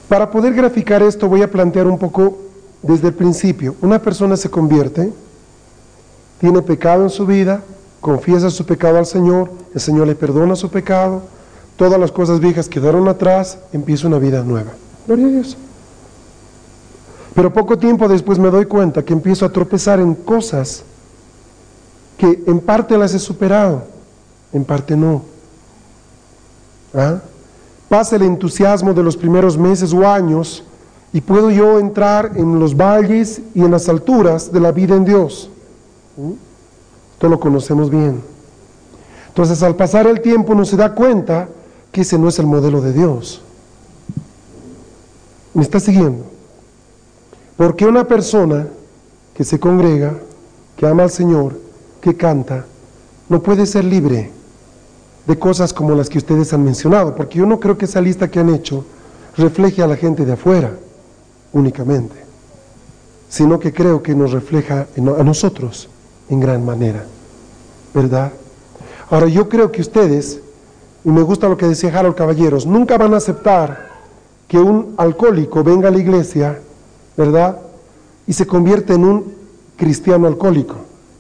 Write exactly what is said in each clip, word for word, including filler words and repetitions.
Para poder graficar esto voy a plantear un poco desde el principio. Una persona se convierte, tiene pecado en su vida, confiesa su pecado al Señor, el Señor le perdona su pecado, todas las cosas viejas quedaron atrás, empieza una vida nueva. Gloria a Dios. Pero poco tiempo después me doy cuenta que empiezo a tropezar en cosas que en parte las he superado, en parte no. ¿Ah? Pasa el entusiasmo de los primeros meses o años y puedo yo entrar en los valles y en las alturas de la vida en Dios. ¿Mm? Esto lo conocemos bien. Entonces, al pasar el tiempo uno se da cuenta que ese no es el modelo de Dios. ¿Me está siguiendo? Porque una persona que se congrega, que ama al Señor, que canta, no puede ser libre de cosas como las que ustedes han mencionado, porque yo no creo que esa lista que han hecho refleje a la gente de afuera únicamente, sino que creo que nos refleja a nosotros en gran manera, ¿verdad? Ahora, yo creo que ustedes, y me gusta lo que decía Harold Caballeros, nunca van a aceptar que un alcohólico venga a la iglesia, ¿verdad?, y se convierte en un cristiano alcohólico.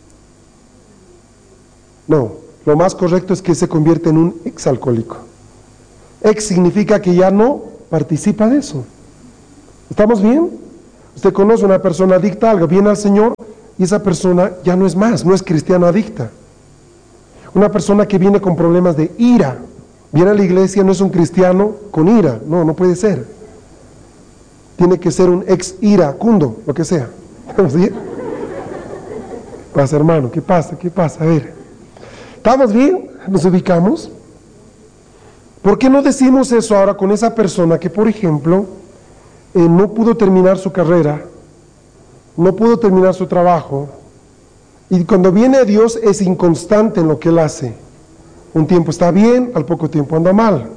No, lo más correcto es que se convierte en un exalcohólico. Ex significa que ya no participa de eso. ¿Estamos bien? Usted conoce a una persona adicta a algo, viene al Señor y esa persona ya no es más, no es cristiano adicta. Una persona que viene con problemas de ira, viene a la iglesia, no es un cristiano con ira, no, no puede ser. Tiene que ser un ex iracundo, lo que sea. ¿Estamos bien? ¿Qué pasa, hermano? ¿Qué pasa? ¿Qué pasa? A ver. ¿Estamos bien? ¿Nos ubicamos? ¿Por qué no decimos eso ahora con esa persona que, por ejemplo, eh, no pudo terminar su carrera, no pudo terminar su trabajo, y cuando viene a Dios es inconstante en lo que Él hace? Un tiempo está bien, al poco tiempo anda mal.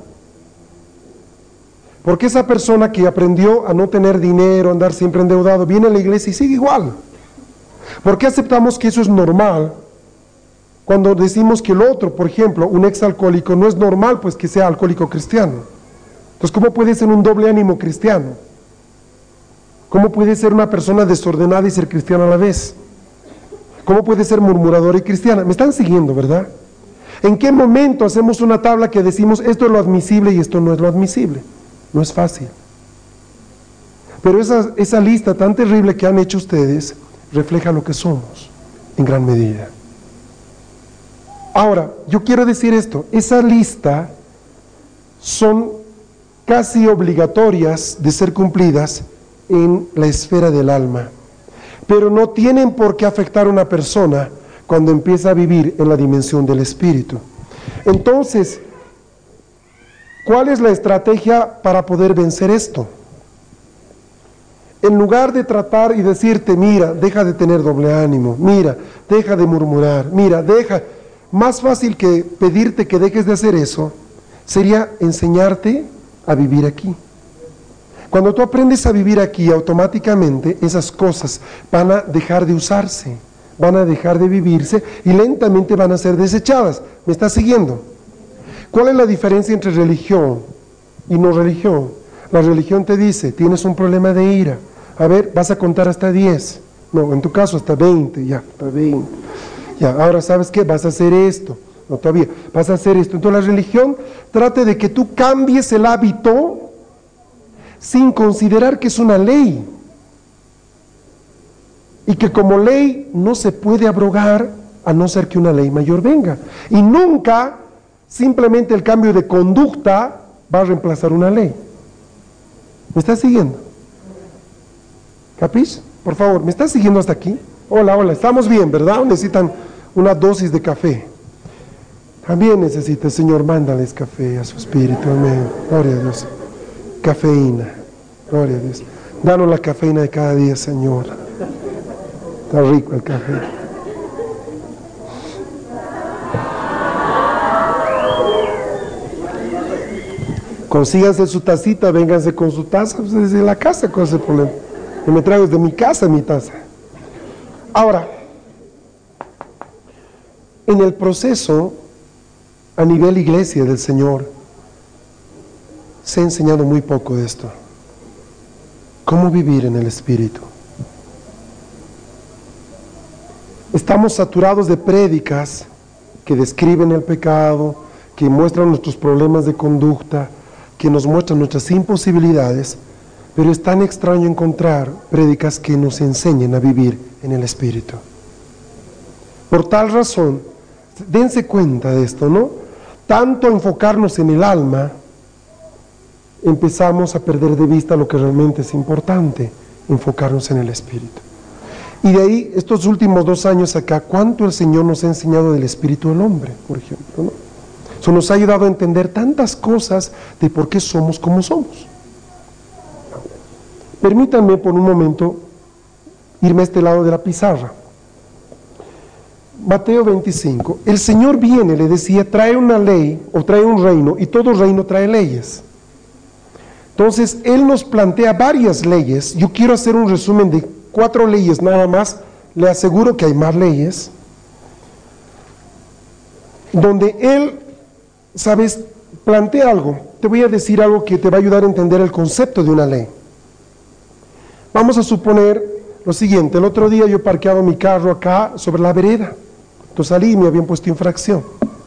Porque esa persona que aprendió a no tener dinero, a andar siempre endeudado, viene a la iglesia y sigue igual. ¿Por qué aceptamos que eso es normal? Cuando decimos que el otro, por ejemplo, un exalcohólico, no es normal pues que sea alcohólico cristiano. Entonces, ¿cómo puede ser un doble ánimo cristiano? ¿Cómo puede ser una persona desordenada y ser cristiana a la vez? ¿Cómo puede ser murmuradora y cristiana? Me están siguiendo, ¿verdad? ¿En qué momento hacemos una tabla que decimos esto es lo admisible y esto no es lo admisible? No es fácil. Pero esa, esa lista tan terrible que han hecho ustedes refleja lo que somos en gran medida. Ahora, yo quiero decir esto, esa lista son casi obligatorias de ser cumplidas en la esfera del alma, pero no tienen por qué afectar a una persona cuando empieza a vivir en la dimensión del espíritu. Entonces, ¿cuál es la estrategia para poder vencer esto? En lugar de tratar y decirte, mira, deja de tener doble ánimo, mira, deja de murmurar, mira, deja... Más fácil que pedirte que dejes de hacer eso, sería enseñarte a vivir aquí. Cuando tú aprendes a vivir aquí, automáticamente esas cosas van a dejar de usarse, van a dejar de vivirse y lentamente van a ser desechadas. ¿Me estás siguiendo? ¿Cuál es la diferencia entre religión y no religión? La religión te dice, tienes un problema de ira, a ver, vas a contar hasta diez, no, en tu caso hasta veinte, ya, hasta veinte. Ya, ahora ¿sabes qué? Vas a hacer esto. No, todavía. Vas a hacer esto. Entonces la religión trata de que tú cambies el hábito sin considerar que es una ley. Y que como ley no se puede abrogar a no ser que una ley mayor venga. Y nunca simplemente el cambio de conducta va a reemplazar una ley. ¿Me estás siguiendo? ¿Capis? Por favor, ¿me estás siguiendo hasta aquí? Hola, hola, estamos bien, ¿verdad? Necesitan una dosis de café. También necesita, Señor, mándales café a su espíritu, amén. Gloria a Dios. Cafeína, gloria a Dios. Danos la cafeína de cada día, Señor. Está rico el café. Consíganse su tacita, vénganse con su taza, pues desde la casa, ¿cuál es el problema? Yo me traigo desde mi casa mi taza. Ahora, en el proceso, a nivel iglesia del Señor, se ha enseñado muy poco de esto. ¿Cómo vivir en el Espíritu? Estamos saturados de prédicas que describen el pecado, que muestran nuestros problemas de conducta, que nos muestran nuestras imposibilidades, pero es tan extraño encontrar prédicas que nos enseñen a vivir en el Espíritu. Por tal razón, dense cuenta de esto, ¿no? Tanto enfocarnos en el alma, empezamos a perder de vista lo que realmente es importante, enfocarnos en el Espíritu. Y de ahí, estos últimos dos años acá, ¿cuánto el Señor nos ha enseñado del espíritu del hombre, por ejemplo, ¿no? Eso nos ha ayudado a entender tantas cosas de por qué somos como somos. Permítanme por un momento irme a este lado de la pizarra. Mateo veinticinco. El Señor viene, le decía, trae una ley o trae un reino, y todo reino trae leyes. Entonces, Él nos plantea varias leyes. Yo quiero hacer un resumen de cuatro leyes nada más. Le aseguro que hay más leyes, donde Él, sabes, plantea algo. Te voy a decir algo que te va a ayudar a entender el concepto de una ley. Vamos a suponer lo siguiente. El otro día yo parqueaba mi carro acá sobre la vereda. Entonces salí y me habían puesto infracción.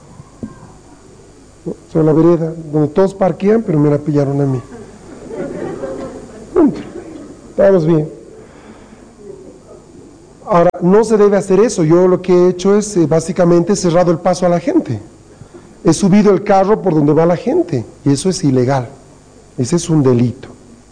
Sobre la vereda, donde todos parquean, pero me la pillaron a mí. Estamos bien. Ahora, no se debe hacer eso. Yo lo que he hecho es, eh, básicamente, cerrado el paso a la gente. He subido el carro por donde va la gente, y eso es ilegal. Ese es un delito.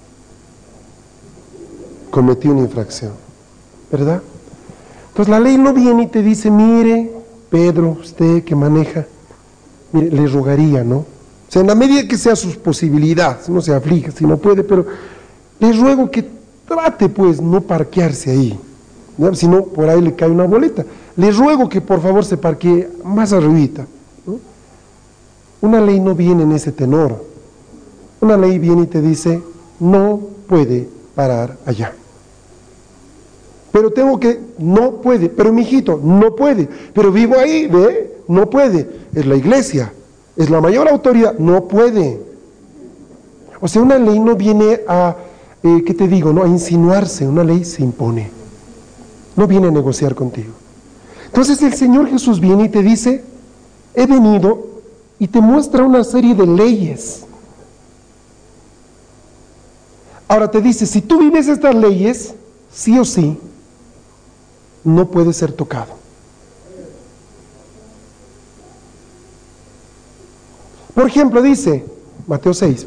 Cometí una infracción, ¿verdad? Entonces la ley no viene y te dice, mire, Pedro, usted que maneja, mire, le rogaría, ¿no? O sea, en la medida que sea sus posibilidades, no se aflige si no puede, pero le ruego que trate, pues, no parquearse ahí, ¿no? Si no, por ahí le cae una boleta. Le ruego que por favor se parquee más arribita, ¿no? Una ley no viene en ese tenor. Una ley viene y te dice, no puede parar allá. Pero tengo que, no puede, pero mi hijito, no puede, pero vivo ahí, ¿ve? No puede. Es la iglesia, es la mayor autoridad, no puede. O sea, una ley no viene a, eh, ¿qué te digo? No, a insinuarse, una ley se impone. No viene a negociar contigo. Entonces el Señor Jesús viene y te dice, he venido, y te muestra una serie de leyes. Ahora te dice, si tú vives estas leyes, sí o sí, no puede ser tocado. Por ejemplo, dice Mateo seis,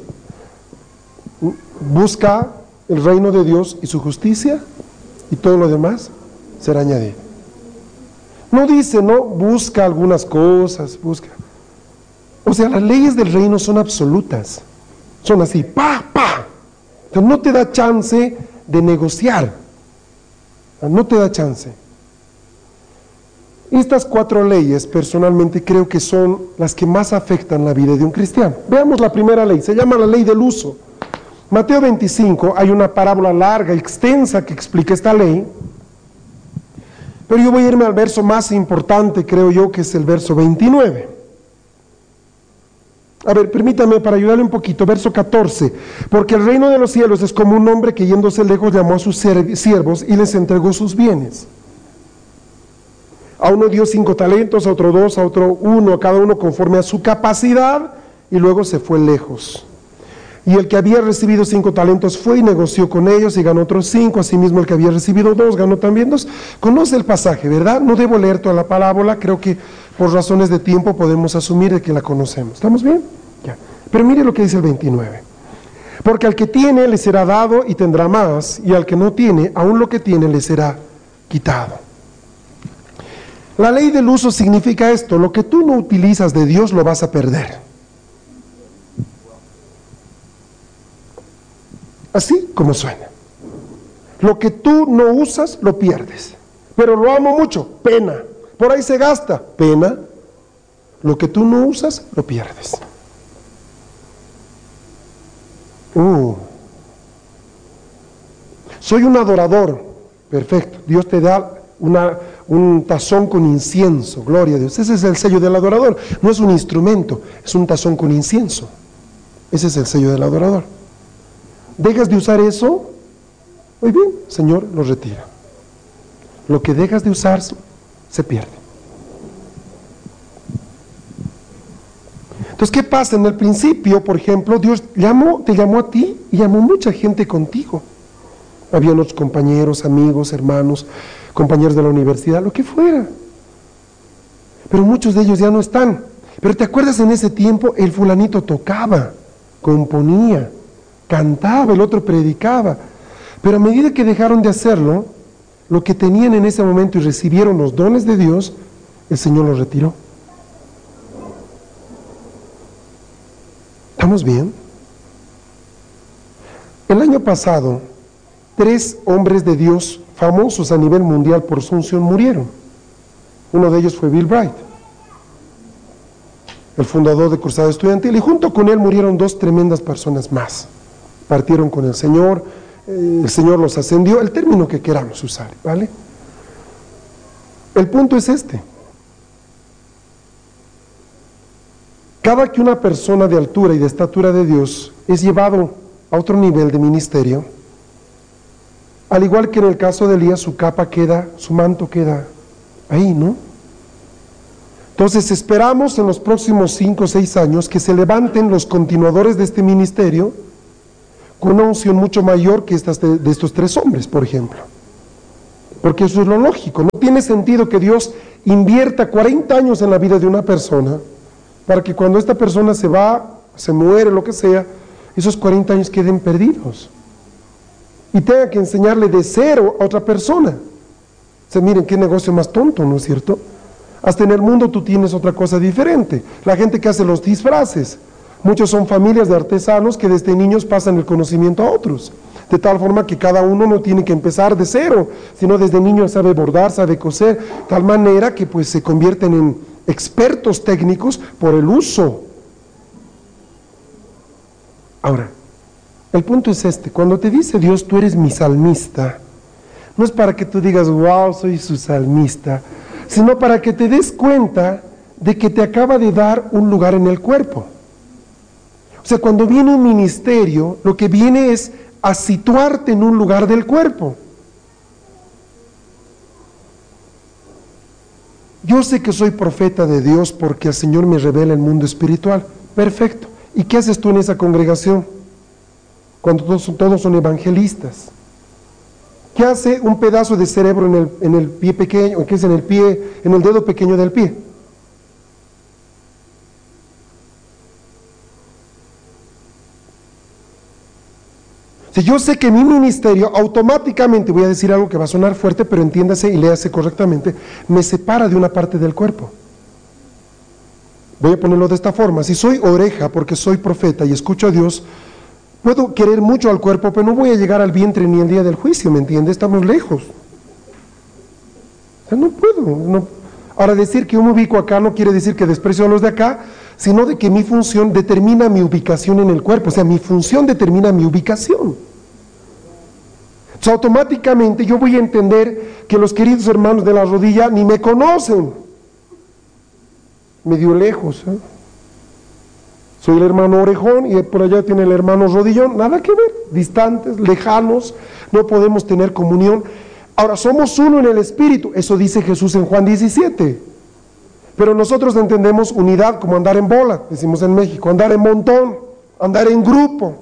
busca el reino de Dios y su justicia, y todo lo demás será añadido. No dice, no, busca algunas cosas, busca. O sea, las leyes del reino son absolutas, son así, pa, pa. Entonces no te da chance de negociar, no te da chance. Estas cuatro leyes, personalmente, creo que son las que más afectan la vida de un cristiano. Veamos la primera ley, se llama la ley del uso. Mateo veinticinco, hay una parábola larga, extensa, que explica esta ley. Pero yo voy a irme al verso más importante, creo yo, que es el verso veintinueve. A ver, permítame para ayudarle un poquito, verso catorce. Porque el reino de los cielos es como un hombre que yéndose lejos llamó a sus siervos y les entregó sus bienes. A uno dio cinco talentos, a otro dos, a otro uno, a cada uno conforme a su capacidad, y luego se fue lejos. Y el que había recibido cinco talentos fue y negoció con ellos y ganó otros cinco. Asimismo el que había recibido dos ganó también dos. Conoce el pasaje, ¿verdad? No debo leer toda la parábola, creo que por razones de tiempo podemos asumir de que la conocemos. ¿Estamos bien? Ya. Pero mire lo que dice el veintinueve. Porque al que tiene le será dado y tendrá más, y al que no tiene, aún lo que tiene le será quitado. La ley del uso significa esto: lo que tú no utilizas de Dios lo vas a perder. Así como suena. Lo que tú no usas lo pierdes. Pero lo amo mucho, pena. Por ahí se gasta, pena. Lo que tú no usas lo pierdes. Uh. Soy un adorador. Perfecto. Dios te da una, un tazón con incienso. Gloria a Dios. Ese es el sello del adorador. No es un instrumento, es un tazón con incienso. Ese es el sello del adorador. Dejas de usar eso Muy bien, Señor, lo retira. Lo que dejas de usar se pierde. Entonces, ¿qué pasa? En el principio, por ejemplo, Dios llamó, te llamó a ti y llamó mucha gente contigo. Habían otros compañeros, amigos, hermanos, compañeros de la universidad, lo que fuera. Pero muchos de ellos ya no están. Pero ¿te acuerdas en ese tiempo? El fulanito tocaba, componía, cantaba, el otro predicaba. Pero a medida que dejaron de hacerlo, lo que tenían en ese momento y recibieron los dones de Dios, el Señor los retiró. ¿Estamos bien? El año pasado, tres hombres de Dios famosos a nivel mundial por su unción murieron. Uno de ellos fue Bill Bright, el fundador de Cruzada Estudiantil, y junto con él murieron dos tremendas personas más. Partieron con el Señor, eh, el Señor los ascendió, el término que queramos usar, ¿vale? El punto es este. Cada que una persona de altura y de estatura de Dios es llevado a otro nivel de ministerio, al igual que en el caso de Elías, su capa queda, su manto queda ahí, ¿no? Entonces esperamos en los próximos cinco o seis años que se levanten los continuadores de este ministerio con una unción mucho mayor que estas de, de estos tres hombres, por ejemplo. Porque eso es lo lógico. No tiene sentido que Dios invierta cuarenta años en la vida de una persona para que cuando esta persona se va, se muere, lo que sea, esos cuarenta años queden perdidos. Y tenga que enseñarle de cero a otra persona. O sea, miren, qué negocio más tonto, ¿no es cierto? Hasta en el mundo tú tienes otra cosa diferente. La gente que hace los disfraces, muchos son familias de artesanos que desde niños pasan el conocimiento a otros. De tal forma que cada uno no tiene que empezar de cero, sino desde niño sabe bordar, sabe coser, tal manera que pues se convierten en expertos técnicos por el uso. Ahora, el punto es este: cuando te dice Dios, tú eres mi salmista, no es para que tú digas, wow, soy su salmista, sino para que te des cuenta de que te acaba de dar un lugar en el cuerpo. O sea, cuando viene un ministerio, lo que viene es a situarte en un lugar del cuerpo. Yo sé que soy profeta de Dios porque el Señor me revela el mundo espiritual. Perfecto. ¿Y qué haces tú en esa congregación? Cuando todos son, todos son evangelistas. ¿Qué hace un pedazo de cerebro en el, en el pie pequeño? ¿Qué es en el pie, en el dedo pequeño del pie? Si yo sé que mi ministerio automáticamente, voy a decir algo que va a sonar fuerte, pero entiéndase y léase correctamente, me separa de una parte del cuerpo. Voy a ponerlo de esta forma: si soy oreja porque soy profeta y escucho a Dios, puedo querer mucho al cuerpo, pero no voy a llegar al vientre ni el día del juicio, ¿me entiende? Estamos lejos. O sea, no puedo. No. Ahora, decir que yo me ubico acá no quiere decir que desprecio a los de acá, sino de que mi función determina mi ubicación en el cuerpo. O sea, mi función determina mi ubicación. O sea, automáticamente yo voy a entender que los queridos hermanos de la rodilla ni me conocen. Medio lejos, ¿eh? Soy el hermano orejón y por allá tiene el hermano rodillón. Nada que ver, distantes, lejanos, no podemos tener comunión. Ahora, somos uno en el Espíritu, eso dice Jesús en Juan diecisiete. Pero nosotros entendemos unidad como andar en bola, decimos en México, andar en montón, andar en grupo.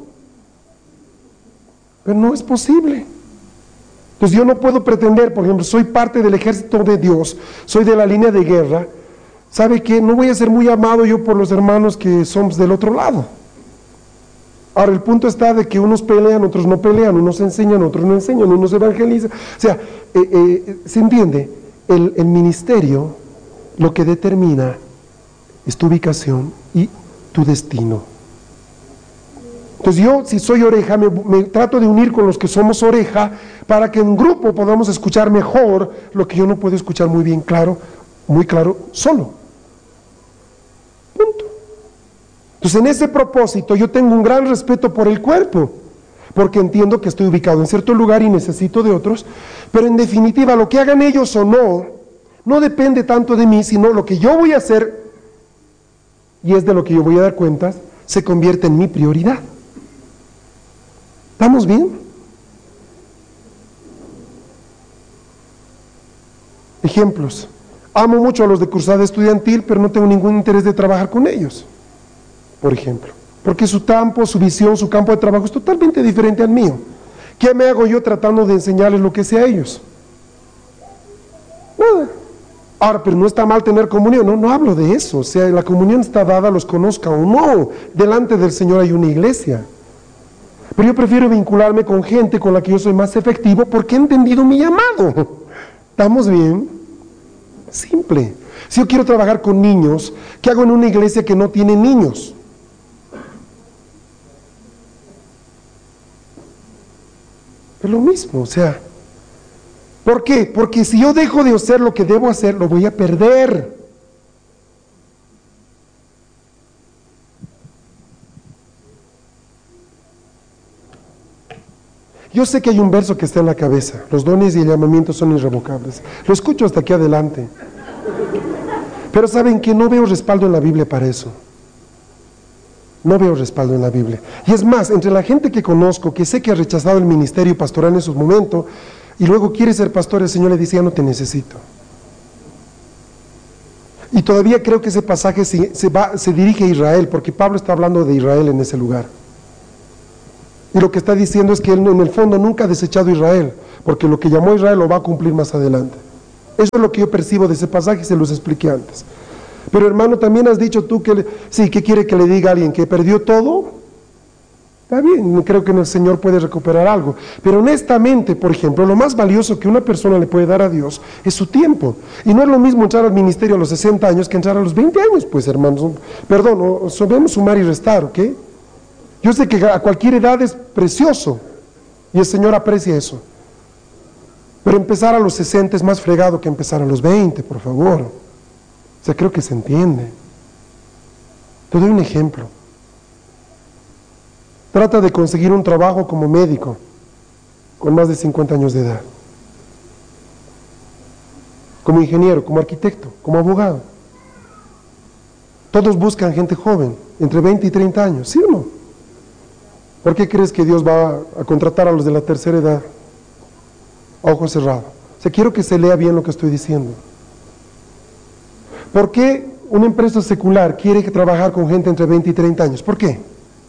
Pero no es posible. Entonces yo no puedo pretender, por ejemplo, soy parte del ejército de Dios, soy de la línea de guerra. ¿Sabe qué? No voy a ser muy amado yo por los hermanos que somos del otro lado. Ahora, el punto está de que unos pelean, otros no pelean, unos enseñan, otros no enseñan, unos evangelizan. O sea, eh, eh, ¿se entiende? El, el ministerio lo que determina es tu ubicación y tu destino. Entonces yo, si soy oreja, me, me trato de unir con los que somos oreja para que en grupo podamos escuchar mejor lo que yo no puedo escuchar muy bien claro, muy claro solo. Punto. Entonces en ese propósito yo tengo un gran respeto por el cuerpo, porque entiendo que estoy ubicado en cierto lugar y necesito de otros, pero en definitiva lo que hagan ellos o no, no depende tanto de mí, sino lo que yo voy a hacer, y es de lo que yo voy a dar cuentas, se convierte en mi prioridad. ¿Estamos bien? Ejemplos. Amo mucho a los de Cruzada Estudiantil, pero no tengo ningún interés de trabajar con ellos, por ejemplo. Porque su campo, su visión, su campo de trabajo es totalmente diferente al mío. ¿Qué me hago yo tratando de enseñarles lo que sé a ellos? Nada. Ahora, pero no está mal tener comunión. No, no hablo de eso. O sea, la comunión está dada, los conozca o no. Delante del Señor hay una iglesia. Pero yo prefiero vincularme con gente con la que yo soy más efectivo porque he entendido mi llamado. ¿Estamos bien? Simple. Si yo quiero trabajar con niños, ¿qué hago en una iglesia que no tiene niños? Es lo mismo, o sea, ¿por qué? Porque si yo dejo de hacer lo que debo hacer, lo voy a perder. Yo sé que hay un verso que está en la cabeza: los dones y el llamamiento son irrevocables. Lo escucho hasta aquí adelante. Pero ¿saben qué? No veo respaldo en la Biblia para eso. No veo respaldo en la Biblia. Y es más, entre la gente que conozco, que sé que ha rechazado el ministerio pastoral en su momento, y luego quiere ser pastor, el Señor le dice: ya no te necesito. Y todavía creo que ese pasaje se, se, va, se dirige a Israel, porque Pablo está hablando de Israel en ese lugar. Y lo que está diciendo es que él en el fondo nunca ha desechado a Israel, porque lo que llamó a Israel lo va a cumplir más adelante. Eso es lo que yo percibo de ese pasaje y se los expliqué antes. Pero hermano, también has dicho tú que, le, sí, ¿qué quiere que le diga a alguien? ¿Que perdió todo? Está bien, creo que en el Señor puede recuperar algo. Pero honestamente, por ejemplo, lo más valioso que una persona le puede dar a Dios es su tiempo. Y no es lo mismo entrar al ministerio a los sesenta años que entrar a los veinte años, pues hermanos. Perdón, sabemos sumar y restar, ¿ok? Yo sé que a cualquier edad es precioso y el Señor aprecia eso. Pero empezar a los sesenta es más fregado que empezar a los veinte, por favor. O sea, creo que se entiende. Te doy un ejemplo. Trata de conseguir un trabajo como médico con más de cincuenta años de edad. Como ingeniero, como arquitecto, como abogado. Todos buscan gente joven, entre veinte y treinta años, ¿sí o no? ¿Por qué crees que Dios va a contratar a los de la tercera edad? A ojo cerrado. O sea, quiero que se lea bien lo que estoy diciendo. ¿Por qué una empresa secular quiere trabajar con gente entre veinte y treinta años? ¿Por qué?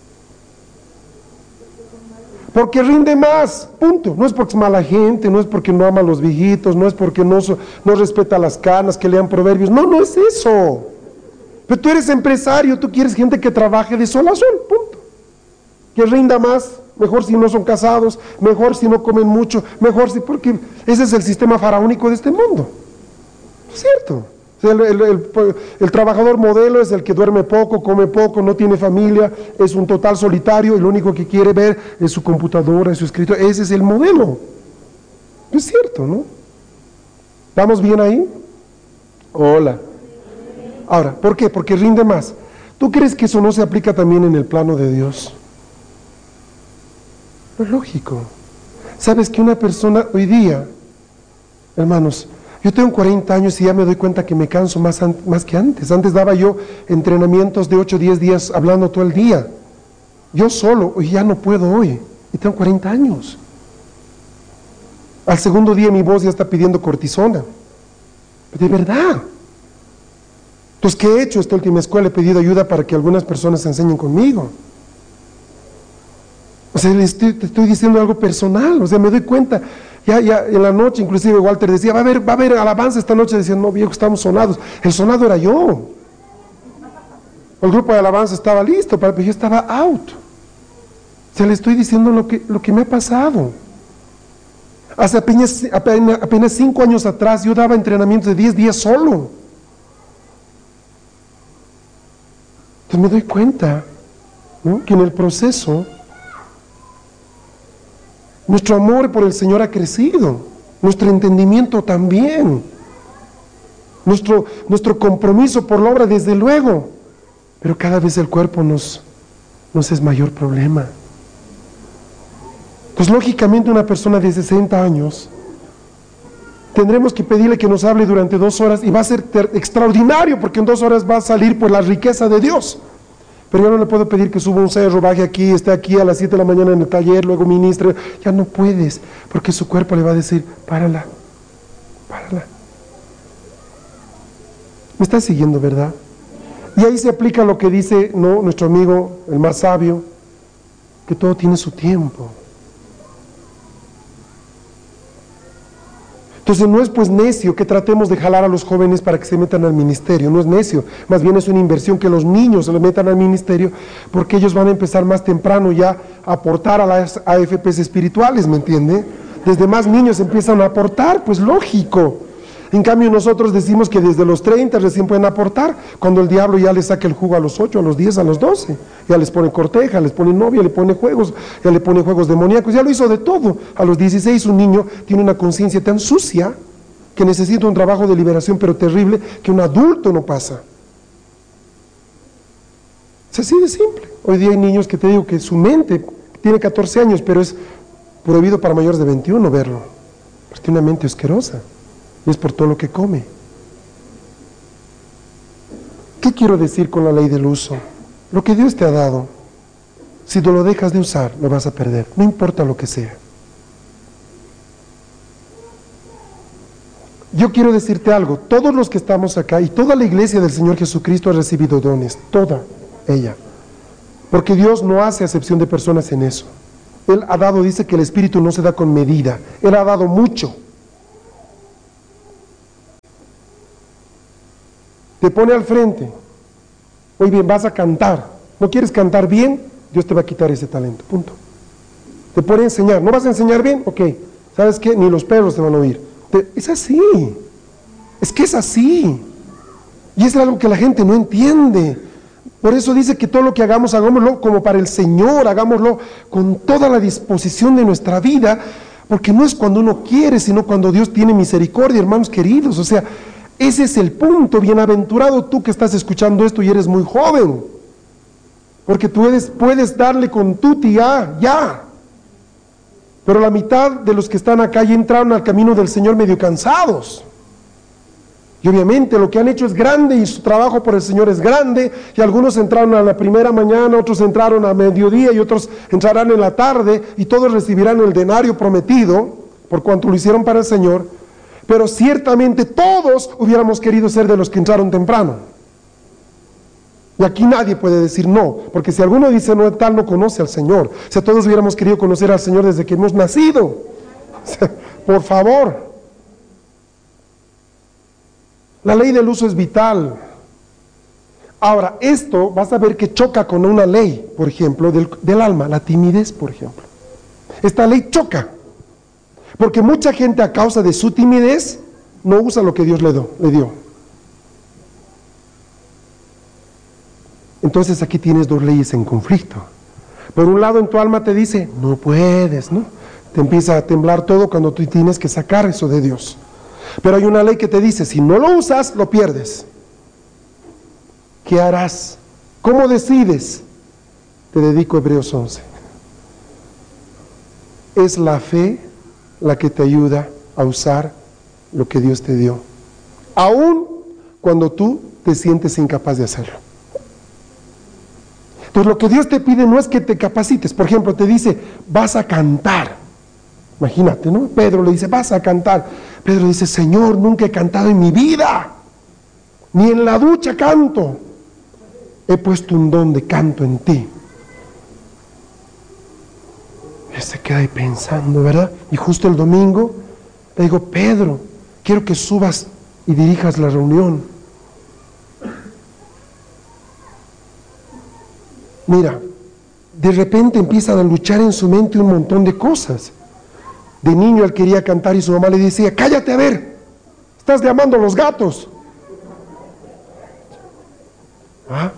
Porque rinde más, punto. No es porque es mala gente, no es porque no ama a los viejitos, no es porque no, no respeta las canas, que lean proverbios. No, no es eso. Pero tú eres empresario, tú quieres gente que trabaje de sol a sol, punto. Que rinda más, mejor si no son casados, mejor si no comen mucho, mejor si, porque ese es el sistema faraónico de este mundo. ¿Es cierto? El, el, el, el trabajador modelo es el que duerme poco, come poco, no tiene familia, es un total solitario y lo único que quiere ver es su computadora, su escritorio. Ese es el modelo. Es cierto, ¿no? ¿Estamos bien ahí? Hola. Ahora, ¿por qué? Porque rinde más. ¿Tú crees que eso no se aplica también en el plano de Dios? No es lógico. ¿Sabes que una persona hoy día, hermanos, yo tengo cuarenta años y ya me doy cuenta que me canso más, an- más que antes. Antes daba yo entrenamientos de ocho o diez días hablando todo el día. Yo solo, hoy ya no puedo hoy. Y tengo cuarenta años. Al segundo día mi voz ya está pidiendo cortisona. De verdad. Entonces, ¿qué he hecho? Esta última escuela he pedido ayuda para que algunas personas se enseñen conmigo. O sea, le estoy, te estoy diciendo algo personal. O sea, me doy cuenta. Ya, ya en la noche, inclusive Walter decía, va a haber, va a haber alabanza esta noche. Decían, no viejo, estamos sonados. El sonado era yo. El grupo de alabanza estaba listo, pero yo estaba out. O sea, le estoy diciendo lo que, lo que me ha pasado. Hace apenas, apenas, apenas cinco años atrás yo daba entrenamientos de diez días solo. Entonces me doy cuenta, ¿no?, que en el proceso nuestro amor por el Señor ha crecido, nuestro entendimiento también, nuestro, nuestro compromiso por la obra desde luego, pero cada vez el cuerpo nos, nos es mayor problema. Pues lógicamente una persona de sesenta años, tendremos que pedirle que nos hable durante dos horas y va a ser ter- extraordinario porque en dos horas va a salir pues la riqueza de Dios. Pero yo no le puedo pedir que suba un cerro, baje aquí, esté aquí a las siete de la mañana en el taller, luego ministre. Ya no puedes, porque su cuerpo le va a decir, párala, párala. ¿Me estás siguiendo, verdad? Y ahí se aplica lo que dice, ¿no?, nuestro amigo, el más sabio, que todo tiene su tiempo. Entonces no es pues necio que tratemos de jalar a los jóvenes para que se metan al ministerio, no es necio, más bien es una inversión que los niños se le metan al ministerio, porque ellos van a empezar más temprano ya a aportar a las A F Pes espirituales, ¿me entiende? Desde más niños empiezan a aportar, pues lógico. En cambio nosotros decimos que desde los treinta recién pueden aportar, cuando el diablo ya les saca el jugo a los ocho, a los diez, a los doce, ya les pone corteja, les pone novia, le pone juegos, ya le pone juegos demoníacos, ya lo hizo de todo. A los dieciséis un niño tiene una conciencia tan sucia que necesita un trabajo de liberación pero terrible que un adulto no pasa. Es así de simple. Hoy día hay niños que te digo que su mente tiene catorce años, pero es prohibido para mayores de veintiuno verlo, porque tiene una mente asquerosa. Y es por todo lo que come. ¿Qué quiero decir con la ley del uso? Lo que Dios te ha dado, si tú lo dejas de usar, lo vas a perder, no importa lo que sea. Yo quiero decirte algo, todos los que estamos acá y toda la iglesia del Señor Jesucristo ha recibido dones, toda ella, porque Dios no hace acepción de personas en eso. Él ha dado, dice que el Espíritu no se da con medida, Él ha dado mucho. Te pone al frente, muy bien, vas a cantar, no quieres cantar bien, Dios te va a quitar ese talento, punto. Te pone a enseñar, ¿no vas a enseñar bien? Ok, ¿sabes qué? Ni los perros te van a oír. Te, es así, es que es así, y es algo que la gente no entiende. Por eso dice que todo lo que hagamos, hagámoslo como para el Señor, hagámoslo con toda la disposición de nuestra vida, porque no es cuando uno quiere, sino cuando Dios tiene misericordia, hermanos queridos, o sea, ese es el punto. Bienaventurado tú que estás escuchando esto y eres muy joven, porque tú eres, puedes darle con tuti ya, ya. Pero la mitad de los que están acá ya entraron al camino del Señor medio cansados. Y obviamente lo que han hecho es grande y su trabajo por el Señor es grande. Y algunos entraron a la primera mañana, otros entraron a mediodía y otros entrarán en la tarde. Y todos recibirán el denario prometido por cuanto lo hicieron para el Señor. Pero ciertamente todos hubiéramos querido ser de los que entraron temprano. Y aquí nadie puede decir no, porque si alguno dice no, tal no conoce al Señor. O sea, todos hubiéramos querido conocer al Señor desde que hemos nacido. O sea, por favor. La ley del uso es vital. Ahora, esto vas a ver que choca con una ley, por ejemplo, del, del alma, la timidez, por ejemplo. Esta ley choca. Porque mucha gente a causa de su timidez no usa lo que Dios le, do, le dio. Entonces aquí tienes dos leyes en conflicto. Por un lado en tu alma te dice, no puedes, ¿no? Te empieza a temblar todo cuando tú tienes que sacar eso de Dios. Pero hay una ley que te dice, si no lo usas, lo pierdes. ¿Qué harás? ¿Cómo decides? Te dedico a Hebreos once. Es la fe la que te ayuda a usar lo que Dios te dio, aun cuando tú te sientes incapaz de hacerlo. Entonces lo que Dios te pide no es que te capacites. Por ejemplo, te dice, vas a cantar. Imagínate, ¿no? Pedro le dice, vas a cantar. Pedro dice, Señor, nunca he cantado en mi vida, ni en la ducha canto. He puesto un don de canto en ti. Él se queda ahí pensando, ¿verdad? Y justo el domingo le digo, Pedro, quiero que subas y dirijas la reunión. Mira, de repente empiezan a luchar en su mente un montón de cosas. De niño él quería cantar y su mamá le decía, cállate a ver, estás llamando a los gatos. ¿Ah?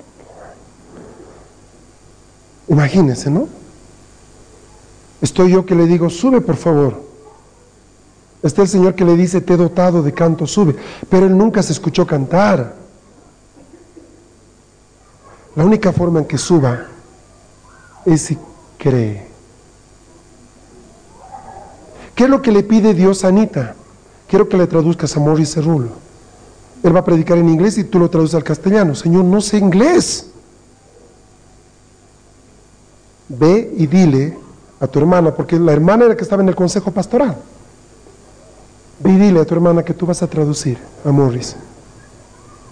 Imagínense, ¿no? Estoy yo que le digo, sube por favor. Está el Señor que le dice, te he dotado de canto, sube. Pero él nunca se escuchó cantar. La única forma en que suba es si cree. ¿Qué es lo que le pide Dios a Anita? Quiero que le traduzcas a Morris Cerullo. Él va a predicar en inglés y tú lo traduces al castellano. Señor, no sé inglés. Ve y dile a tu hermana, porque la hermana era la que estaba en el consejo pastoral. Ve y dile a tu hermana que tú vas a traducir a Morris.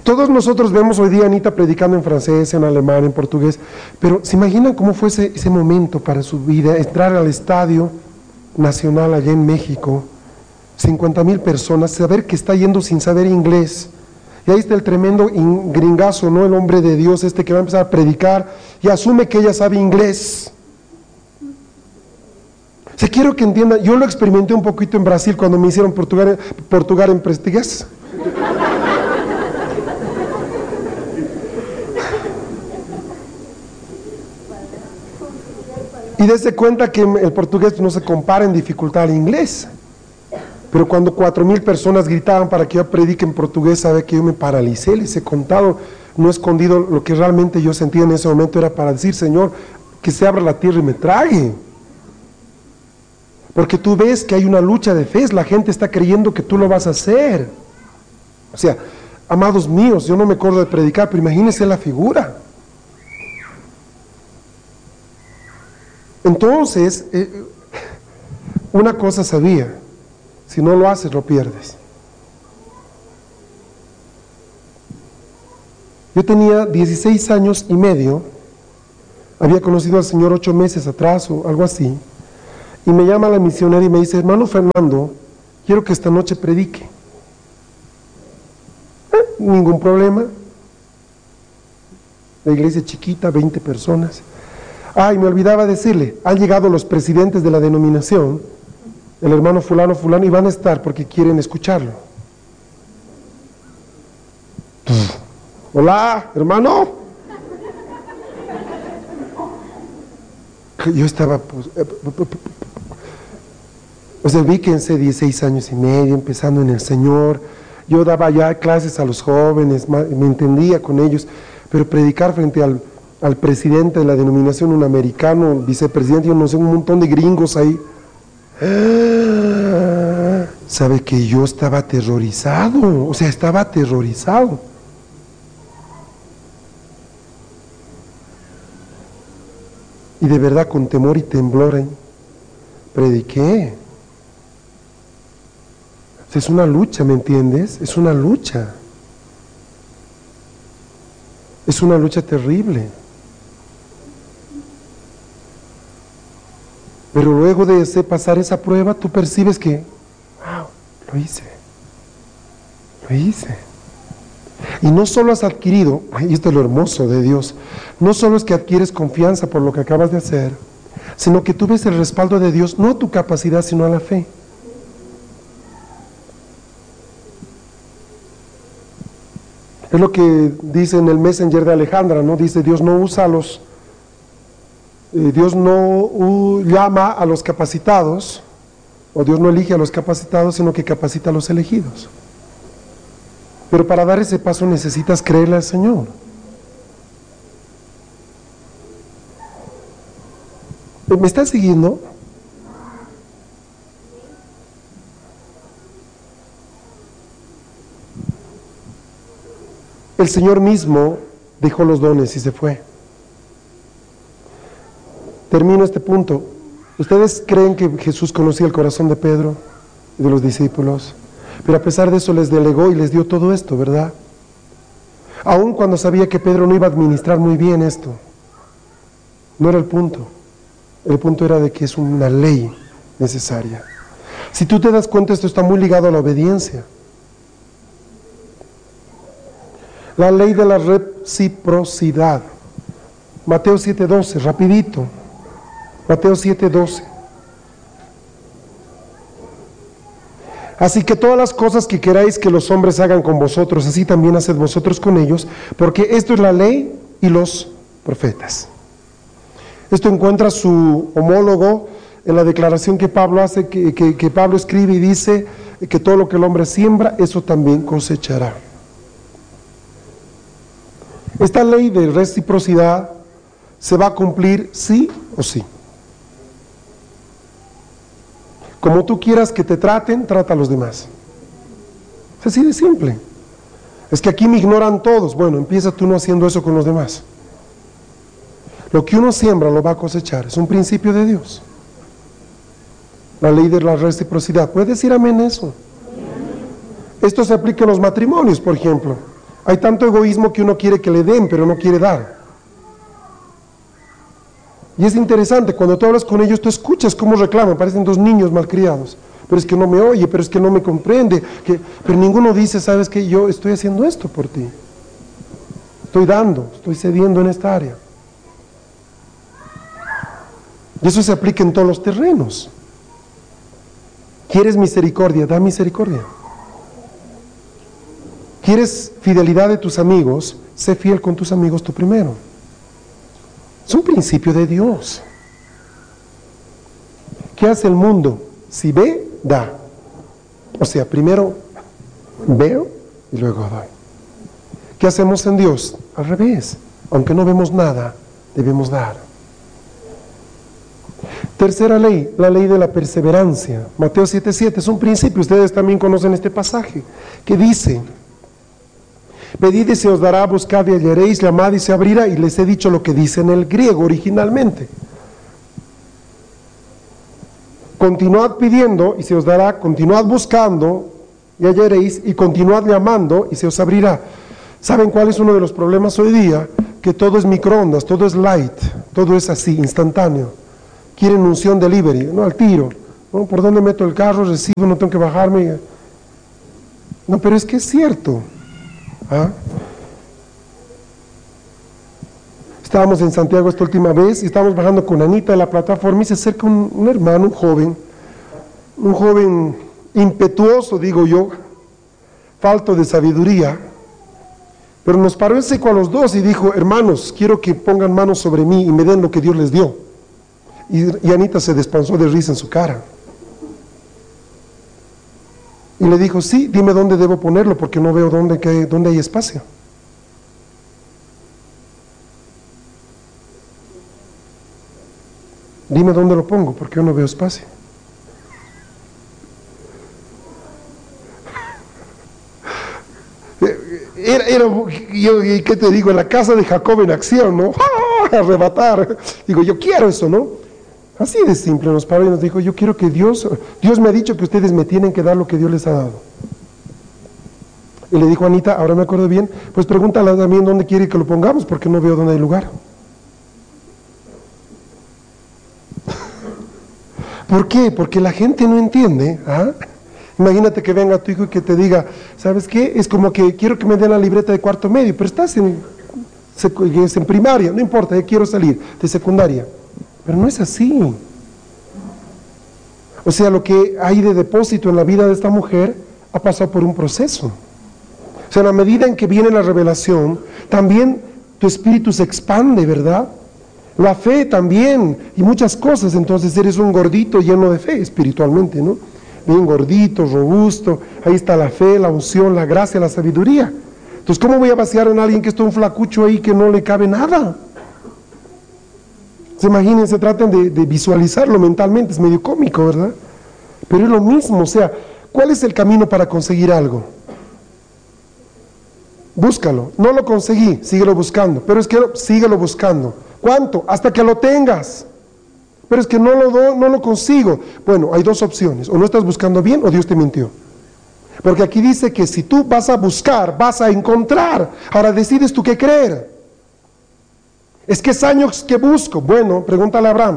Todos nosotros vemos hoy día a Anita predicando en francés, en alemán, en portugués, pero ¿se imaginan cómo fue ese, ese momento para su vida? Entrar al Estadio Nacional allá en México, cincuenta mil personas, saber que está yendo sin saber inglés. Y ahí está el tremendo gringazo, ¿no? El hombre de Dios este que va a empezar a predicar y asume que ella sabe inglés. O sea, quiero que entiendan, yo lo experimenté un poquito en Brasil cuando me hicieron Portugal, Portugal en portugués. Y dése cuenta que el portugués no se compara en dificultad al inglés. Pero cuando cuatro mil personas gritaban para que yo predique en portugués, sabe que yo me paralicé, les he contado, no he escondido lo que realmente yo sentía en ese momento, era para decir, Señor, que se abra la tierra y me trague. Porque tú ves que hay una lucha de fe, la gente está creyendo que tú lo vas a hacer. O sea, amados míos, yo no me acuerdo de predicar, pero imagínense la figura. Entonces, eh, una cosa sabía, si no lo haces, lo pierdes. Yo tenía dieciséis años y medio, había conocido al Señor ocho meses atrás o algo así, y me llama la misionera y me dice, hermano Fernando, quiero que esta noche predique. Eh, ningún problema. La iglesia chiquita, veinte personas. Ay, me olvidaba decirle, han llegado los presidentes de la denominación, el hermano fulano, fulano, y van a estar porque quieren escucharlo. Hola, hermano. Yo estaba, pues, eh, o sea, ubíquense, dieciséis años y medio, empezando en el Señor. Yo daba ya clases a los jóvenes, me entendía con ellos, pero predicar frente al al presidente de la denominación, un americano, vicepresidente, yo no sé, un montón de gringos ahí. Sabe que yo estaba aterrorizado, o sea, estaba aterrorizado. Y de verdad, con temor y temblor, ¿eh? prediqué. O sea, es una lucha, ¿me entiendes? Es una lucha. Es una lucha terrible. Pero luego de ese, pasar esa prueba, tú percibes que, wow, lo hice, lo hice. Y no solo has adquirido, y esto es lo hermoso de Dios, no solo es que adquieres confianza por lo que acabas de hacer, sino que tú ves el respaldo de Dios, no a tu capacidad, sino a la fe. Es lo que dice en el Messenger de Alejandra, ¿no? Dice, Dios no usa a los... Dios no uh, llama a los capacitados, o Dios no elige a los capacitados, sino que capacita a los elegidos. Pero para dar ese paso necesitas creerle al Señor. ¿Me estás siguiendo? El Señor mismo dejó los dones y se fue. Termino este punto. ¿Ustedes creen que Jesús conocía el corazón de Pedro y de los discípulos? Pero a pesar de eso les delegó y les dio todo esto, ¿verdad? Aun cuando sabía que Pedro no iba a administrar muy bien esto. No era el punto. El punto era de que es una ley necesaria. Si tú te das cuenta, esto está muy ligado a la obediencia. La ley de la reciprocidad. Mateo siete doce, rapidito. Mateo siete doce. Así que todas las cosas que queráis que los hombres hagan con vosotros, así también haced vosotros con ellos, porque esto es la ley y los profetas. Esto encuentra su homólogo en la declaración que Pablo hace, que, que, que Pablo escribe y dice que todo lo que el hombre siembra, eso también cosechará. Esta ley de reciprocidad se va a cumplir sí o sí. Como tú quieras que te traten, trata a los demás. Es así de simple. Es que aquí me ignoran todos. Bueno, empieza tú no haciendo eso con los demás. Lo que uno siembra lo va a cosechar. Es un principio de Dios. La ley de la reciprocidad. ¿Puedes decir amén eso? Esto se aplica en los matrimonios, por ejemplo. Hay tanto egoísmo que uno quiere que le den, pero no quiere dar. Y es interesante, cuando tú hablas con ellos, tú escuchas cómo reclaman, parecen dos niños malcriados. Pero es que no me oye, pero es que no me comprende. Que, pero ninguno dice, ¿sabes qué? Yo estoy haciendo esto por ti. Estoy dando, estoy cediendo en esta área. Y eso se aplica en todos los terrenos. ¿Quieres misericordia? Da misericordia. ¿Quieres fidelidad de tus amigos? Sé fiel con tus amigos tú primero. Es un principio de Dios. ¿Qué hace el mundo? Si ve, da. O sea, primero veo y luego doy. ¿Qué hacemos en Dios? Al revés. Aunque no vemos nada, debemos dar. Tercera ley, la ley de la perseverancia. Mateo siete siete, es un principio, ustedes también conocen este pasaje, que dice: pedid y se os dará, buscad y hallaréis, llamad y se abrirá. Y les he dicho lo que dice en el griego originalmente. Continuad pidiendo y se os dará, continuad buscando y hallaréis, y continuad llamando y se os abrirá. ¿Saben cuál es uno de los problemas hoy día? Que todo es microondas, todo es light, todo es así, instantáneo. Quieren unción delivery, no al tiro. ¿No? ¿Por dónde meto el carro? Recibo, no tengo que bajarme. No, pero es que es cierto. ¿Ah? Estábamos en Santiago esta última vez y estábamos bajando con Anita de la plataforma y se acerca un, un hermano, un joven, un joven impetuoso, digo yo, falto de sabiduría, pero nos paró en seco a los dos y dijo: hermanos, quiero que pongan manos sobre mí y me den lo que Dios les dio. Y, y Anita se despanzó de risa en su cara. Y le dijo: sí, dime dónde debo ponerlo porque no veo dónde, que, dónde hay espacio. Dime dónde lo pongo porque yo no veo espacio. Era, era yo, ¿qué te digo? En la casa de Jacob en acción, ¿no? ¡Ah! Arrebatar. Digo, yo quiero eso, ¿no? Así de simple nos paró y nos dijo: yo quiero que Dios, Dios me ha dicho que ustedes me tienen que dar lo que Dios les ha dado. Y le dijo a Anita, ahora me acuerdo bien, pues pregúntale también dónde quiere que lo pongamos porque no veo dónde hay lugar. ¿Por qué? Porque la gente no entiende. ¿Ah? Imagínate que venga tu hijo y que te diga: ¿sabes qué? Es como que quiero que me den la libreta de cuarto medio, pero estás en, en primaria, no importa, yo quiero salir de secundaria. Pero no es así. O sea, lo que hay de depósito en la vida de esta mujer ha pasado por un proceso. O sea, en la medida en que viene la revelación, también tu espíritu se expande, ¿verdad? La fe también, y muchas cosas. Entonces eres un gordito lleno de fe espiritualmente, ¿no? Bien gordito, robusto. Ahí está la fe, la unción, la gracia, la sabiduría. Entonces, ¿cómo voy a vaciar en alguien que está un flacucho ahí que no le cabe nada? Se imagínense, traten de, de visualizarlo mentalmente, es medio cómico, ¿verdad? Pero es lo mismo. O sea, ¿cuál es el camino para conseguir algo? Búscalo. No lo conseguí, síguelo buscando. Pero es que síguelo buscando. ¿Cuánto? Hasta que lo tengas. Pero es que no lo do, no lo consigo. Bueno, hay dos opciones: o no estás buscando bien o Dios te mintió. Porque aquí dice que si tú vas a buscar, vas a encontrar. Ahora decides tú qué creer. Es que es años que busco. Bueno, pregúntale a Abraham.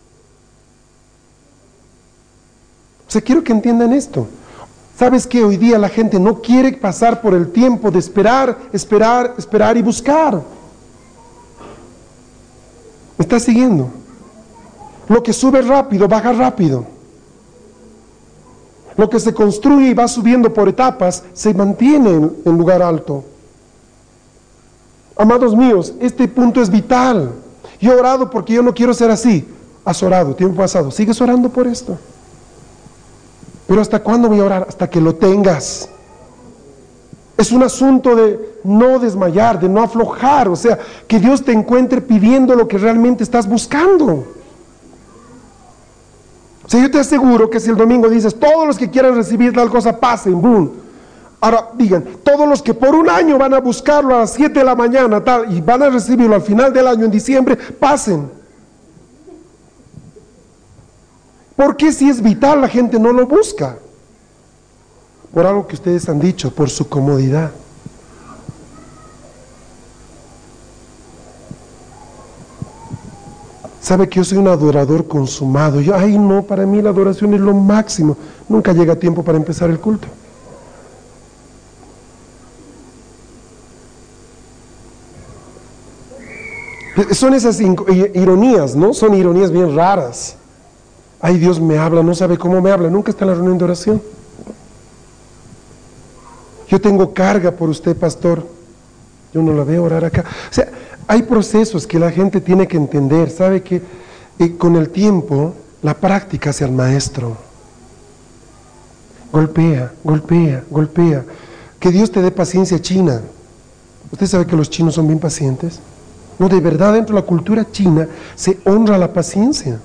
O sea, quiero que entiendan esto. ¿Sabes qué? Hoy día la gente no quiere pasar por el tiempo de esperar, esperar, esperar y buscar. ¿Me estás siguiendo? Lo que sube rápido, baja rápido. Lo que se construye y va subiendo por etapas, se mantiene en, en lugar alto. Amados míos, este punto es vital. Yo he orado porque yo no quiero ser así. Has orado, tiempo pasado. ¿Sigues orando por esto? Pero ¿hasta cuándo voy a orar? Hasta que lo tengas. Es un asunto de no desmayar, de no aflojar. O sea, que Dios te encuentre pidiendo lo que realmente estás buscando. O sea, yo te aseguro que si el domingo dices: todos los que quieran recibir tal cosa, pasen, boom. Ahora digan: todos los que por un año van a buscarlo a las siete de la mañana tal, y van a recibirlo al final del año en diciembre, pasen. ¿Por qué si es vital la gente no lo busca? Por algo que ustedes han dicho: por su comodidad. sabe que yo soy un adorador consumado. Yo, ay no, para mí la adoración es lo máximo. Nunca llega tiempo para empezar el culto. Son esas ironías, ¿no? Son ironías bien raras. Ay, Dios me habla, no sabe cómo me habla. Nunca está en la reunión de oración. Yo tengo carga por usted, pastor. Yo no la veo orar acá. O sea, hay procesos que la gente tiene que entender. Sabe que eh, con el tiempo, la práctica hace al maestro. Golpea, golpea, golpea. Que Dios te dé paciencia, China. ¿Usted sabe que los chinos son bien pacientes? No, de verdad, dentro de la cultura china se honra la paciencia.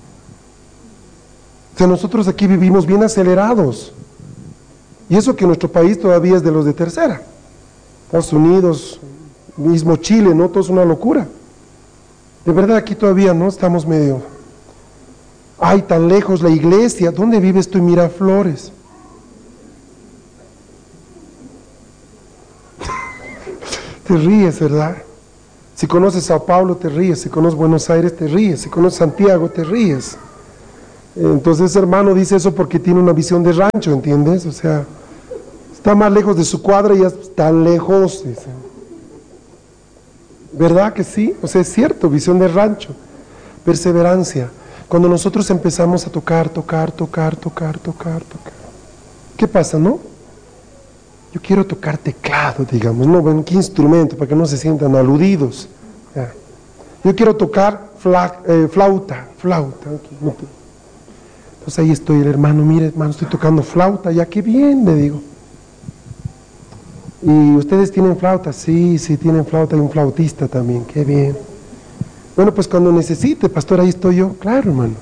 O sea, nosotros aquí vivimos bien acelerados. Y eso que nuestro país todavía es de los de tercera. Estados Unidos, mismo Chile, ¿no? Todo es una locura. De verdad, aquí todavía no estamos medio... Ay, tan lejos la iglesia. ¿Dónde vives tú en Miraflores? Te ríes, ¿verdad? Si conoces Sao Paulo, te ríes. Si conoces Buenos Aires, te ríes. Si conoces Santiago, te ríes. Entonces, hermano, dice eso porque tiene una visión de rancho, ¿entiendes? O sea, está más lejos de su cuadra y ya está lejos, dice. ¿Verdad que sí? O sea, es cierto, visión de rancho. Perseverancia. Cuando nosotros empezamos a tocar, tocar, tocar, tocar, tocar, tocar. ¿Qué pasa, no? Yo quiero tocar teclado, digamos, no, bueno, ¿qué instrumento? Para que no se sientan aludidos. Ya. Yo quiero tocar fla, eh, flauta, flauta. Okay, no, entonces ahí estoy, el hermano, mire, hermano, estoy tocando flauta, ya qué bien, le digo. ¿Y ustedes tienen flauta? Sí, sí, tienen flauta, hay un flautista también, qué bien. Bueno, pues cuando necesite, pastor, ahí estoy yo, claro, hermano.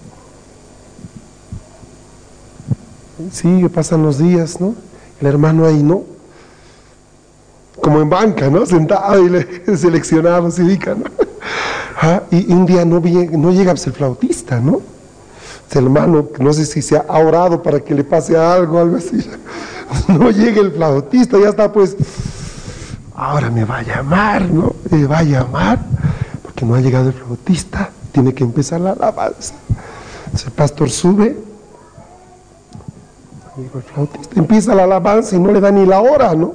Sí, pasan los días, ¿no? El hermano ahí, ¿no? Como en banca, ¿no? Sentado y le seleccionado, se ubica, ¿no? Ah, y, y un día no, no llega pues, el flautista, ¿no? El hermano, no sé si se ha orado para que le pase algo, algo así. No llega el flautista, ya está pues, ahora me va a llamar, ¿no? Me va a llamar, porque no ha llegado el flautista, tiene que empezar la alabanza. Entonces el pastor sube, el flautista empieza la alabanza y no le da ni la hora, ¿no?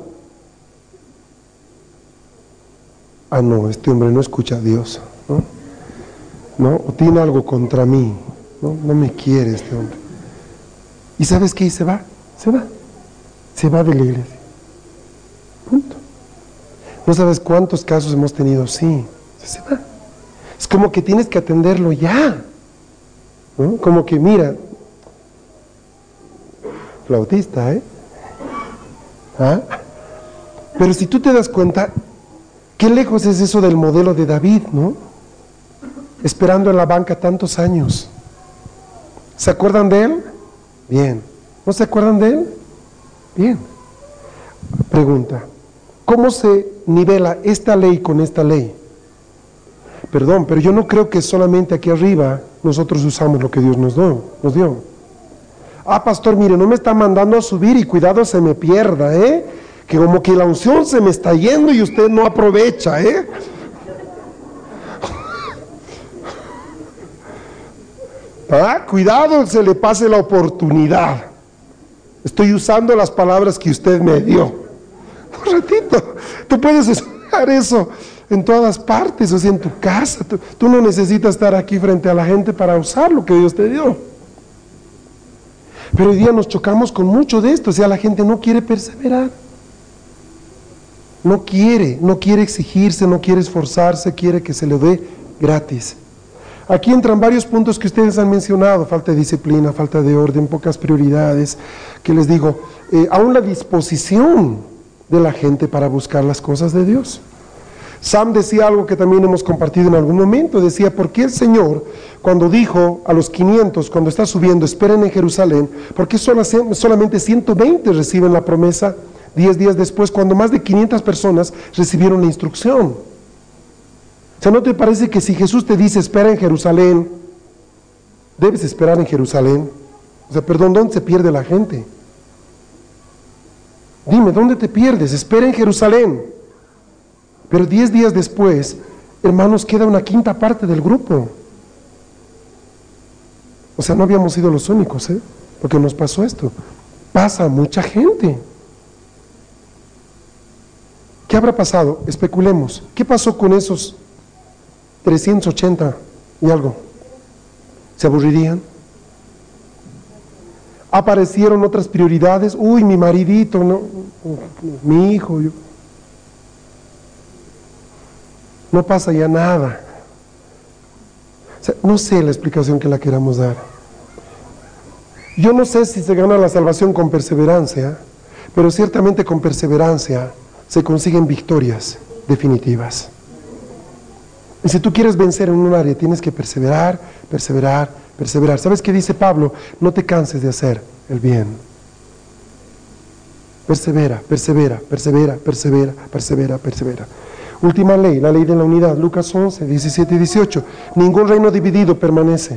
Ah, no, este hombre no escucha a Dios, ¿no? ¿No? O tiene algo contra mí, ¿no? No me quiere este hombre. ¿Y sabes qué? Y se va, se va, se va de la iglesia. Punto. No sabes cuántos casos hemos tenido, sí, se va. Es como que tienes que atenderlo ya, ¿no? Como que mira, flautista, ¿eh? ¿Ah? Pero si tú te das cuenta, qué lejos es eso del modelo de David, ¿no? Esperando en la banca tantos años. ¿Se acuerdan de él? Bien. ¿No se acuerdan de él? Bien. Pregunta, ¿cómo se nivela esta ley con esta ley? Perdón, pero yo no creo que solamente aquí arriba nosotros usamos lo que Dios nos dio. Nos dio. Ah, pastor, mire, no me está mandando a subir y cuidado se me pierda, ¿eh? Que como que la unción se me está yendo y usted no aprovecha, ¿eh? Ah, cuidado, se le pase la oportunidad. Estoy usando las palabras que usted me dio. Un ratito, tú puedes usar eso en todas partes, o sea, en tu casa. Tú, tú no necesitas estar aquí frente a la gente para usar lo que Dios te dio. Pero hoy día nos chocamos con mucho de esto, o sea, la gente no quiere perseverar. No quiere, no quiere exigirse, no quiere esforzarse, quiere que se le dé gratis. Aquí entran varios puntos que ustedes han mencionado: falta de disciplina, falta de orden, pocas prioridades, que les digo, eh, aún la disposición de la gente para buscar las cosas de Dios. Sam decía algo que también hemos compartido en algún momento, decía, ¿por qué el Señor, cuando dijo a los quinientos, cuando está subiendo, esperen en Jerusalén, por qué solamente ciento veinte reciben la promesa diez días después, cuando más de quinientas personas recibieron la instrucción? O sea, ¿no te parece que si Jesús te dice, espera en Jerusalén, debes esperar en Jerusalén? O sea, perdón, ¿dónde se pierde la gente? Dime, ¿dónde te pierdes? Espera en Jerusalén. Pero diez días después, hermanos, queda una quinta parte del grupo. O sea, no habíamos sido los únicos, ¿eh? Porque nos pasó esto. Pasa a mucha gente. ¿Qué habrá pasado? Especulemos. ¿Qué pasó con esos trescientos ochenta y algo? ¿Se aburrirían? ¿Aparecieron otras prioridades? Uy, mi maridito, no, mi hijo. Yo. No pasa ya nada. O sea, no sé la explicación que la queramos dar. Yo no sé si se gana la salvación con perseverancia, pero ciertamente con perseverancia se consiguen victorias definitivas. Y si tú quieres vencer en un área, tienes que perseverar, perseverar, perseverar. ¿Sabes qué dice Pablo? No te canses de hacer el bien. Persevera, persevera, persevera, persevera, persevera, persevera. Última ley, la ley de la unidad, Lucas once, diecisiete y dieciocho. Ningún reino dividido permanece.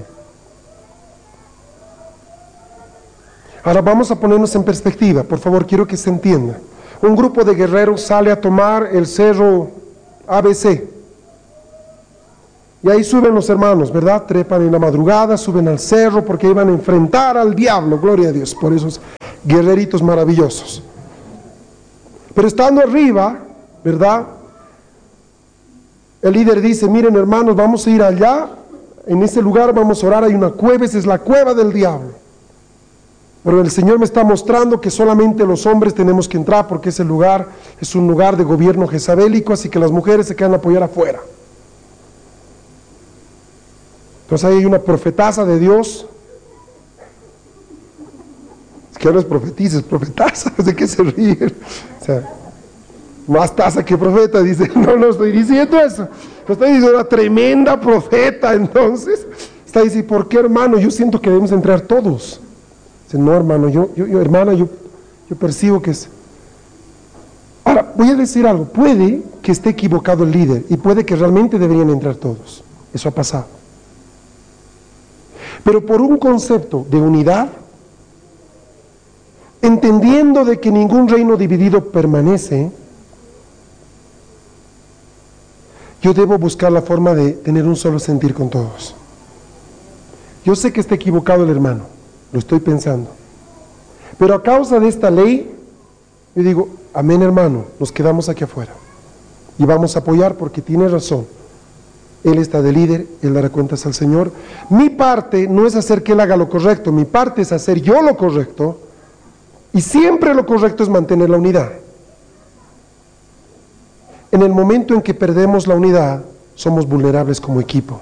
Ahora vamos a ponernos en perspectiva, por favor, quiero que se entienda. Un grupo de guerreros sale a tomar el cerro A B C. Y ahí suben los hermanos, ¿verdad? Trepan en la madrugada, suben al cerro porque iban a enfrentar al diablo, gloria a Dios, por esos guerreritos maravillosos. Pero estando arriba, ¿verdad? El líder dice, miren hermanos, vamos a ir allá, en ese lugar vamos a orar, hay una cueva, esa es la cueva del diablo. Pero el Señor me está mostrando que solamente los hombres tenemos que entrar porque ese lugar es un lugar de gobierno jezabélico, así que las mujeres se quedan a apoyar afuera. Entonces ahí hay una profetaza de Dios. Es que no es profetiza, es profetaza. ¿De qué se ríen? O sea, más taza que profeta, dice. No, no estoy diciendo eso. No estoy diciendo una tremenda profeta. Entonces, está diciendo, ¿por qué, hermano? Yo siento que debemos entrar todos. Dice, no, hermano, yo, yo, yo hermana, yo, yo percibo que es... Ahora, voy a decir algo. Puede que esté equivocado el líder y puede que realmente deberían entrar todos. Eso ha pasado. Pero por un concepto de unidad, entendiendo de que ningún reino dividido permanece, yo debo buscar la forma de tener un solo sentir con todos. Yo sé que está equivocado el hermano, lo estoy pensando, pero a causa de esta ley, yo digo, amén hermano, nos quedamos aquí afuera y vamos a apoyar porque tiene razón. Él está de líder, él dará cuentas al Señor. Mi parte no es hacer que él haga lo correcto, mi parte es hacer yo lo correcto, y siempre lo correcto es mantener la unidad. En el momento en que perdemos la unidad, somos vulnerables como equipo.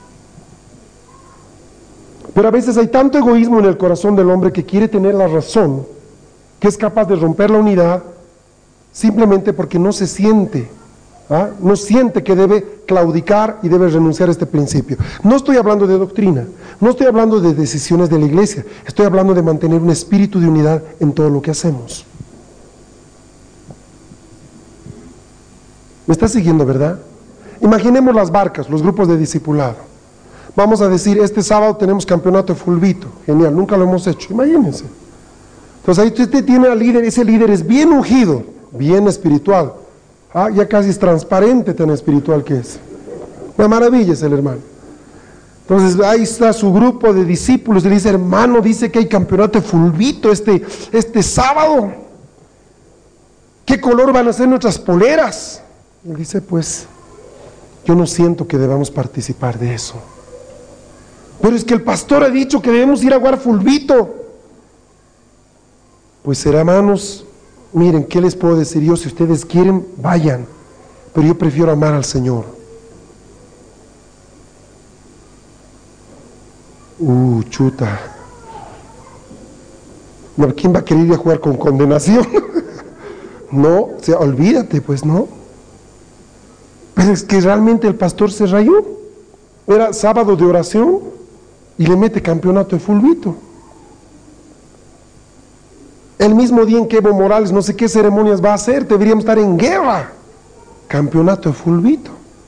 Pero a veces hay tanto egoísmo en el corazón del hombre que quiere tener la razón, que es capaz de romper la unidad, simplemente porque no se siente ¿Ah? no siente que debe claudicar y debe renunciar a este principio. No estoy hablando de doctrina, no estoy hablando de decisiones de la iglesia, estoy hablando de mantener un espíritu de unidad en todo lo que hacemos. ¿Me está siguiendo, verdad? Imaginemos las barcas, los grupos de discipulado. Vamos a decir, este sábado tenemos campeonato de fulbito, genial, nunca lo hemos hecho, imagínense. Entonces ahí usted tiene al líder, ese líder es bien ungido, bien espiritual. Ah, ya casi es transparente tan espiritual que es. Una maravilla es el hermano. Entonces ahí está su grupo de discípulos y le dice, hermano, dice que hay campeonato de fulbito este, este sábado. ¿Qué color van a ser nuestras poleras? Y él dice, pues, yo no siento que debamos participar de eso. Pero es que el pastor ha dicho que debemos ir a jugar fulbito. Pues hermanos, miren, ¿qué les puedo decir yo? Si ustedes quieren, vayan, pero yo prefiero amar al Señor. Uh, chuta. No, ¿quién va a querer ir a jugar con condenación? No, o sea, olvídate, pues no. Pero es que realmente el pastor se rayó. Era sábado de oración y le mete campeonato de fulbito. El mismo día en que Evo Morales no sé qué ceremonias va a hacer, deberíamos estar en guerra. Campeonato de fulbito.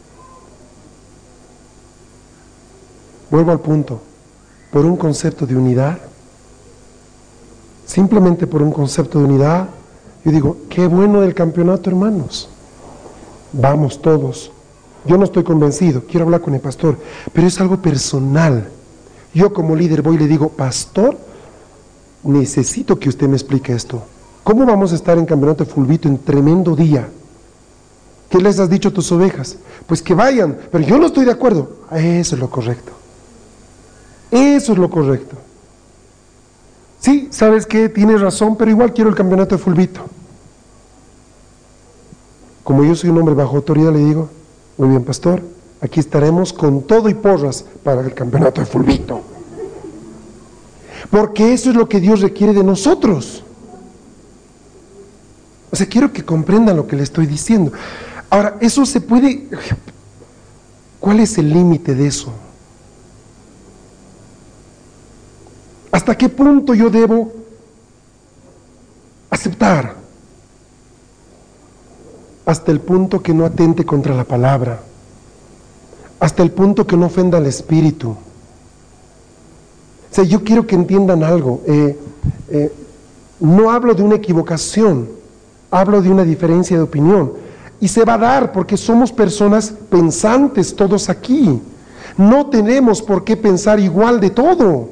Vuelvo al punto. Por un concepto de unidad, simplemente por un concepto de unidad, yo digo, qué bueno del campeonato, hermanos. Vamos todos. Yo no estoy convencido, quiero hablar con el pastor, pero es algo personal. Yo como líder voy y le digo, pastor, necesito que usted me explique esto. ¿Cómo vamos a estar en Campeonato de Fulbito en tremendo día? ¿Qué les has dicho a tus ovejas? Pues que vayan, pero yo no estoy de acuerdo. Eso es lo correcto. Eso es lo correcto. Sí, ¿sabes qué? Tienes razón, pero igual quiero el Campeonato de Fulbito. Como yo soy un hombre bajo autoridad, le digo, muy bien, pastor, aquí estaremos con todo y porras para el Campeonato de Fulbito. Porque eso es lo que Dios requiere de nosotros. O sea, quiero que comprendan lo que le estoy diciendo. Ahora, eso se puede... ¿Cuál es el límite de eso? ¿Hasta qué punto yo debo aceptar? Hasta el punto que no atente contra la palabra. Hasta el punto que no ofenda al Espíritu. O sea, yo quiero que entiendan algo. Eh, eh, no hablo de una equivocación, hablo de una diferencia de opinión. Y se va a dar porque somos personas pensantes todos aquí. No tenemos por qué pensar igual de todo.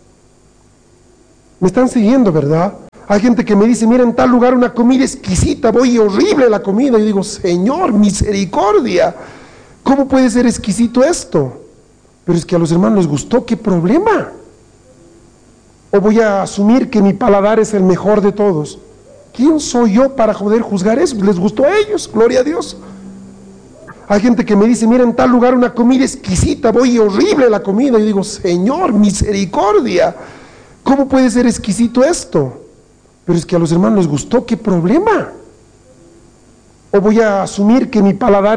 ¿Me están siguiendo, verdad? Hay gente que me dice, mira, en tal lugar una comida exquisita, voy, horrible la comida. Y digo, Señor, misericordia, ¿cómo puede ser exquisito esto? Pero es que a los hermanos les gustó, ¿qué problema? ¿O voy a asumir que mi paladar es el mejor de todos? ¿Quién soy yo para poder juzgar eso? Les gustó a ellos, gloria a Dios. Hay gente que me dice, mira, en tal lugar una comida exquisita, voy, horrible la comida. Y digo, Señor, misericordia, ¿cómo puede ser exquisito esto? Pero es que a los hermanos les gustó, ¿qué problema? ¿O voy a asumir que mi paladar